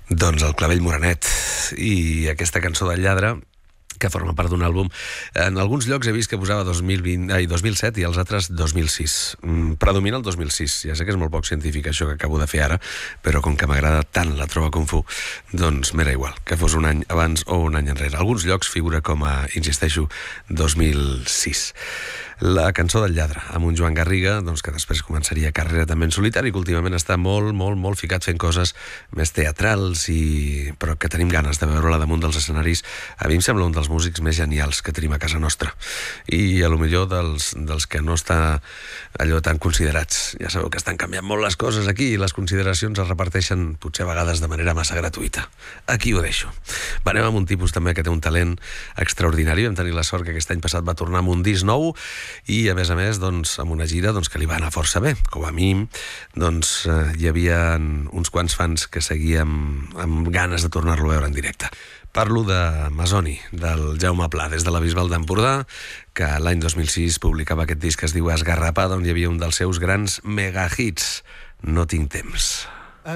Doncs el Clavell Morenet i aquesta cançó del lladre, que forma part d'un àlbum. En alguns llocs he vist que posava 2007 i els altres 2006. Predomina el 2006. Ja sé que és molt poc científic això que acabo de fer ara, però com que m'agrada tant la Trova Kung Fu, doncs m'era igual que fos un any abans o un any enrere. Alguns llocs figura com a, insisteixo, 2006. La cançó del lladre, amb un Joan Garriga, doncs, que després començaria carrera també en solitari, que últimament està molt ficat fent coses més teatrals, però que tenim ganes de veure-la damunt dels escenaris. A mi em sembla un dels músics més genials que tenim a casa nostra. I a lo millor dels que no està allò tan considerats. Ja sabeu que estan canviant molt les coses aquí i les consideracions es reparteixen potser a vegades de manera massa gratuïta. Aquí ho deixo. Anem amb un tipus també que té un talent extraordinari. Vam tenir la sort que aquest any passat va tornar amb un disc nou i a més, doncs, amb una gira que li va anar força bé. Com a mi, doncs, hi havia uns quants fans que seguíem amb ganes de tornar-lo a veure en directe. Parlo de Masoni, del Jaume Pla, des de la Bisbal d'Empordà, que l'any 2006 publicava aquest disc que es diu Esgarrapada, on hi havia un dels seus grans megahits, No tinc temps.